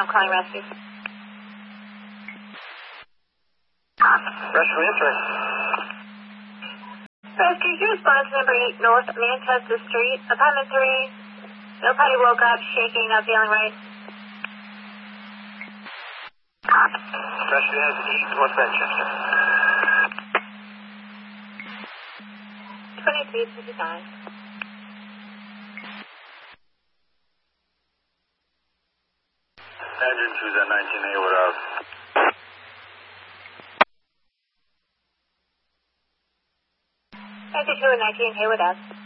I'm calling rescue. Rescue entering. Rescue, your response number 8 North Manchester Street, apartment 3. Nobody woke up, shaking, not feeling right. Rescue has 8 North Manchester. 2355. Engine 2 19 Hayward out. Engine 2 19 Hayward out.